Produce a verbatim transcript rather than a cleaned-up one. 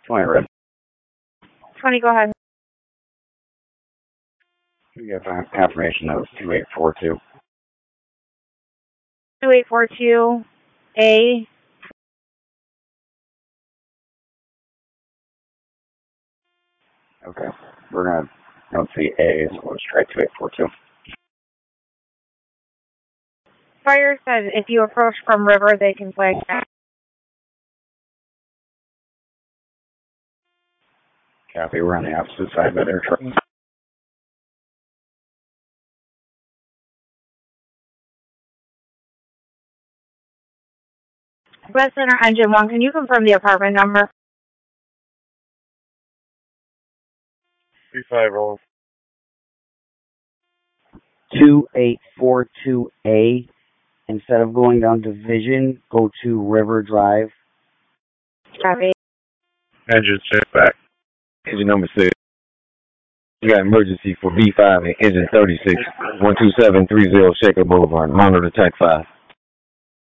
twenty red. twenty, go ahead. We have affirmation that was two eight four two. two eight four two A. Okay. We're going to, I don't see A, so let's try two eight four two. Fire says if you approach from river, they can flag back. Copy, we're on the opposite side of their truck. West Center Engine one, can you confirm the apartment number? three five oh. two eight four two A. Instead of going down Division, go to River Drive. Copy. Engine set back. Engine number six. You got emergency for B five and engine thirty-six. one two seven three zero Shaker Boulevard. Monitor attack five.